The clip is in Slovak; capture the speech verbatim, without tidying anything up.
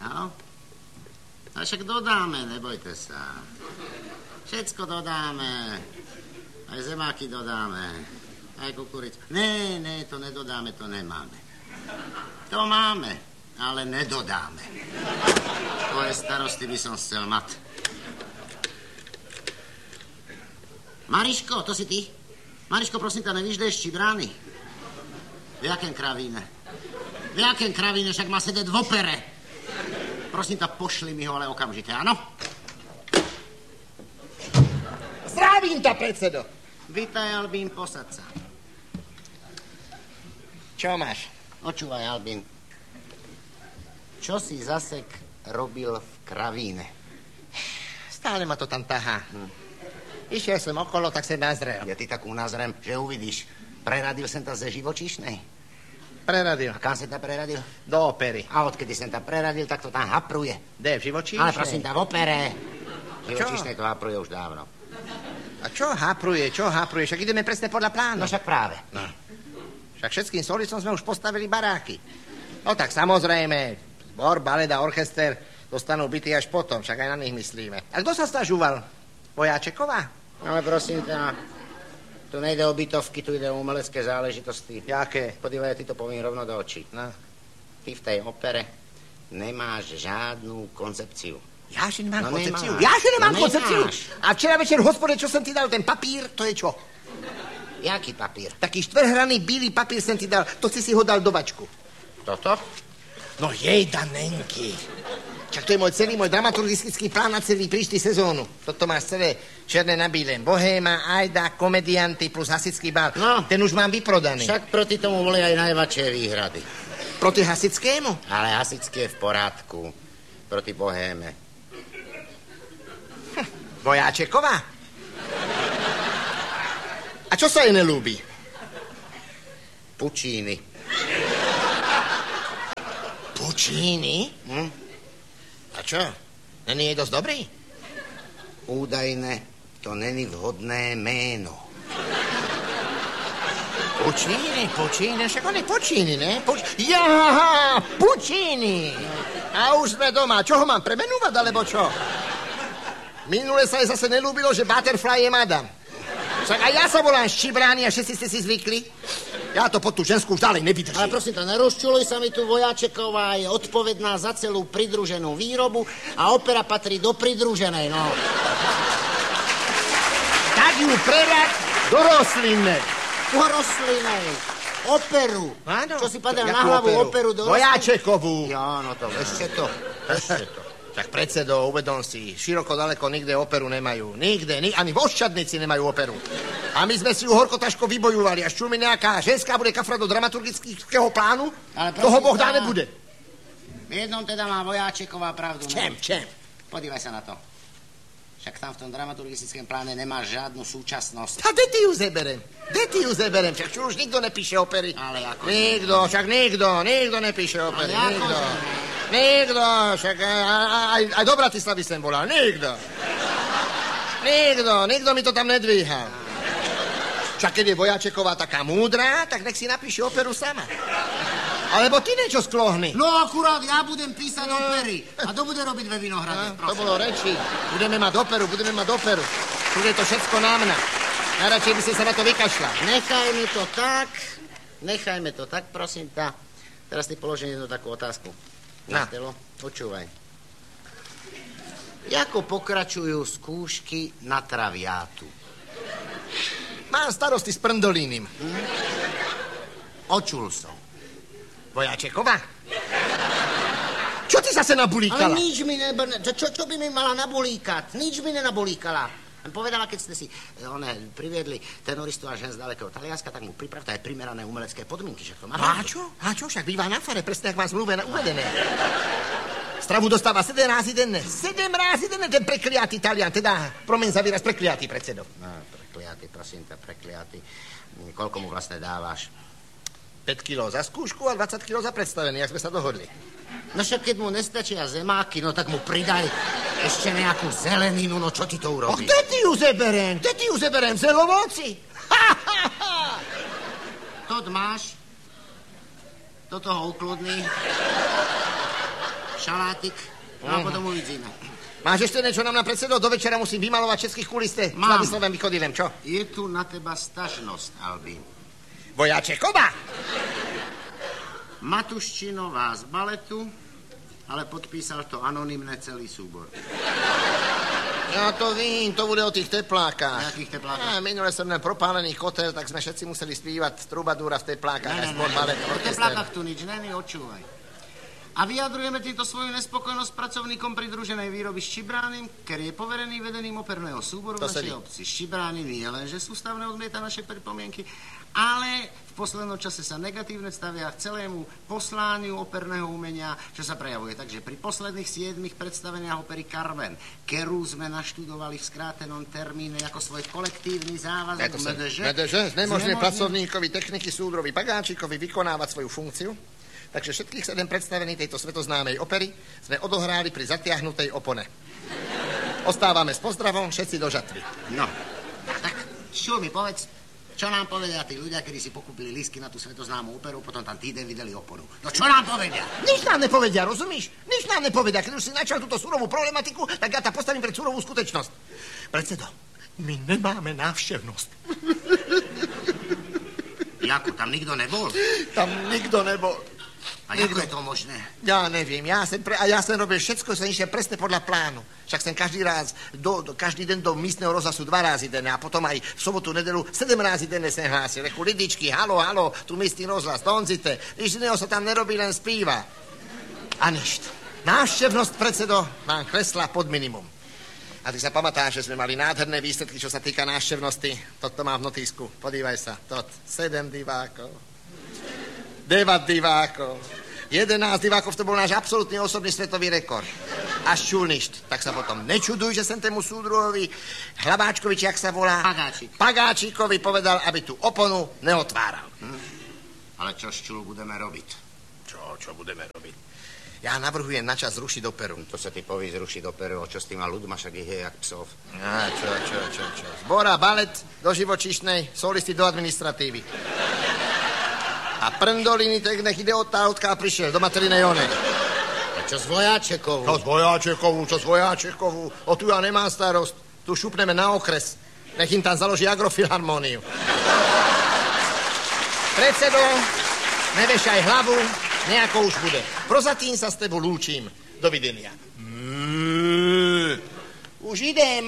Áno? A však dodáme, nebojte sa. Všetko dodáme. Aj zemáky dodáme. Aj kukuricu. Ne, ne, to nedodáme, to nemáme. To máme, ale nedodáme. Tvoje starosti by som chcel mať. Mariško, to si ty? Mariško, prosím ťa, nevíš, kde je Štibrány? V jakém kravíne? V jakém kravíne, však má sedeť v opere. Prosím ťa, pošli mi ho, ale okamžite, áno? Zdravím ťa, predsedo. Vítaj, Albín, posad sa. Čo máš? Očúvaj, Albín. Čo si zasek robil v kravíne? Stále ma to tam tahá. Hm. Išiel som okolo, tak sa nazrel. Ja ty tak unazrem, že uvidíš. Preradil som ta ze živočíšnej. Preradil. A kam som ta preradil? Do opery. A odkedy som ta preradil, tak to tam hapruje. Kde, v živočíšnej? Ale prosím ťa, v opere. V živočíšnej to hapruje už dávno. A čo hapruje, čo hapruje? Však ideme presne podľa plánu. No však práve. No. Však všetkým stolicom sme už postavili baráky. No tak samozrejme, zbor, balet a orchester dostanú byty až potom, však aj na nich myslíme. A kto sa stažúval? Vojáčeková? Ale prosím ťa, tu nejde o bytovky, tu ide o umelecké záležitosti. Jaké? Podívaj, ty to poviem rovno do očí. No. Ty v tej opere nemáš žádnu koncepciu. Ja, že nemám no koncepciu? Nemáš. Ja, že nemám no koncepciu? Nemáš. A včera večer v hospode, čo som ti dal, ten papír, to je čo? Jaký papír? Taký štvrhraný bílý papír som ti dal, to si si ho dal do vačku. Toto? No jej, danenky. Čak to je môj celý, môj dramaturgický plán na celý príští sezónu. Toto máš celé černé na bílém. Bohéma, Ajda, komedianty plus hasický bal. No. Ten už mám vyprodaný. Však proti tomu boli aj najväčšie výhrady. Proti hasickému? Ale hasické je v porádku. Proti bohéme. Hm, Vojáčeková? A čo sa jej nelúbi? Pučíny. Pučíny? Hm? A čo? Není jej dosť dobrý? Údajne to není vhodné méno. Pučíny, Pučíny, však on je Pučíny, ne? Puč... Jaha, Pučíny. A už sme doma. Čo ho mám premenúvať, alebo čo? Minule sa jej zase nelúbilo, že Butterfly je madam. Však aj ja sa volám Štibrány a všetci ste si zvykli. Ja to pod tú ženskú už ďalej nevydržím. Ale prosím ťa, nerozčuluj sa mi tu, Vojáčeková je odpovedná za celú pridruženú výrobu a opera patrí do pridruženej, no. Tak ju prerad do rostlinnej. Do rostlinnej. Operu. Áno. Čo si padal na hlavu operu, operu do rostlinnej? Vojáčekovú. Jo, no to ešte to. Ešte to. Tak predsedo, uvedom si, široko daleko nikde operu nemajú. Nikde, ni, ani v Oščadnici nemajú operu. A my sme si ju horko ťažko vybojovali. Až čo mi nejaká ženská bude kafrať do dramaturgického plánu, toho Boh dá nebude. V jednom teda má Vojáčeková pravdu. Čem, čem? Podívaj sa na to. Však tam v tom dramaturgickom pláne nemáš žiadnu súčasnosť. A kde ty ju zeberem? Kde ty ju zeberem? Však čo už nikto nepíše opery. Ale ako... Nikto, však nikto, nikto nepíše opery. Ale ako... Nikto. Nikto, však aj, aj do Bratislavy sem volal. Nikto. Nikto, nikto mi to tam nedvíhal. Však keď je Vojáčeková taká múdra, tak nech si napíše operu sama. Alebo ty niečo sklohni. No akurát ja budem písať no. opery. A to bude robiť ve Vinohrade, no, to bolo reči. Budeme mať operu, budeme mať operu. Tu je to všetko na mňa. Najradšej by si sa na to vykašľal. Nechajme to tak. Nechajme to tak, prosím ťa. Teraz ti položím jednu takú otázku. Na telo, počúvaj. Ako pokračujú skúšky na traviátu? Mám starosti s prndolínym. Hm? Očul som. Vojáčeková? Čo ty zase nabulíkala? Ale nič mi nebrne. Čo, čo by mi mala nabulíkať? Nič mi nenabulíkala. Povedala, keď ste si one, priviedli tenoristu až z dalekého Talianska, tak mu pripravte aj primerané umelecké podmienky. Však to má a čo? A čo? Však býva na fare, presne ak má zmluve uvedené. Stravu dostáva sedem rázy denne. Sedem rázy denne, ten prekliatý Talian. Teda, promiň za výraz, prekliatý, predsedo. No, prekliatý, prosím ťa, prekliatý. Koľko mu vlastne dávaš? päť kilogramov za skúšku a dvadsať kilogramov za predstavenie, jak sme sa dohodli. No však keď mu nestačia zemáky, no tak mu pridaj ešte nejakú zeleninu, no čo ti to urobí? Och, kde ty ju zeberem? Kde ty ju zeberem? Zelovoci? Ha, ha, ha! Tod máš? Do toho ukludný. šalátik, no a potom uvidíme. Máš ešte niečo nám na predsedo? Do večera musím vymalovať všetkých kuliste. Mám. Slavyslovem vychodilem, čo? Je tu na teba stažnosť, Albín. Vojače Koba! Matuščinová z baletu, ale podpísal to anonymne celý súbor. Ja to vím, to bude o tých teplákach. Jakých teplákach? Ja, minule som len propálený kotel, tak sme všetci museli spívať trubadúra v teplákach. Ne, ne, ne, ne, o teplákach tu nič není, odčúvaj. A vyjadrujeme týmto svoju nespokojnosť s pracovníkom pridruženej výroby Štibránim, ktorý je poverený vedením operného súboru v našej obci. Štibrány nie len, že sústavne odmieta naše pripomienky, ale v poslednom čase sa negatívne stavia k celému poslániu operného umenia, čo sa prejavuje. Takže pri posledných siedmich predstaveniach opery Carmen, ktorú sme naštudovali v skrátenom termíne ako svoj kolektívny závazok MDŽ, znemožňuje pracovníkovi techniky súdrovi Pagáčikovi vykonávať svoju funkciu. Takže všetkých sedem predstavení tejto svetoznámej opery sme odohráli pri zatiahnutej opone. Ostávame s pozdravom všetci do žatvy. No, tak čo mi povedz, čo nám povedia tí ľudia, ktorí si pokúpili lístky na tú svetoznámú operu, potom tam týden videli oporu. No čo nám povedia? Nič nám nepovedia, rozumíš? Nič nám nepovedia. Keď už si načal túto surovú problematiku, tak ja ta postavím pred surovú skutočnosť. Predsedo, my nemáme návštevnosť. Jako, tam nikto nebol? Tam nikto nebol. A ako je to možné? Ja neviem, ja sem, pre, a ja sem robil všetko, som išiel presne podľa plánu. Však sem každý raz, do, do, každý den do místneho rozhlasu dva razy denne a potom aj v sobotu, nedelu sedem razy denne sem hlásil. Reku, lidičky, halo, halo, tu místny rozhlas, donzite. Nič iného sa tam nerobí, len spíva. A ništa. Návštevnosť, predsedo, vám klesla pod minimum. A ty sa pamatáš, že sme mali nádherné výsledky, čo sa týka návštevnosti. Toto mám v notísku, podívaj sa. Tot, sedem divákov. deväť divákov. jedenásť divákov, to bol náš absolútny osobný svetový rekord. Až čulništ. Tak sa potom nečuduj, že sem tému súdruhovi Hlabáčkovi, či jak sa volá? Pagáčik. Pagáčikovi povedal, aby tú oponu neotváral. Hm. Ale čo s čul budeme robiť? Čo, čo budeme robiť? Ja navrhujem načas zrušiť operu. To sa ty povie zrušiť operu, čo s tým a ľudma, však ich je jak psov. Á, čo, čo, čo, čo. Zbora, balet do živočíšnej, solisti do administratívy. A prndoliny, tak nech ide odtá, odkiaľ prišiel, do materinej onej. A čo s Vojáčekovú? Čo s Vojáčekovú, čo s Vojáčekovú? O tu ja nemám starost. Tu šupneme na okres. Nech im tam založí agrofilharmóniu. Predsedo, nevešaj hlavu, nejako už bude. Prozatím sa s tebou lúčim. Dovidenia. Mm, už idem.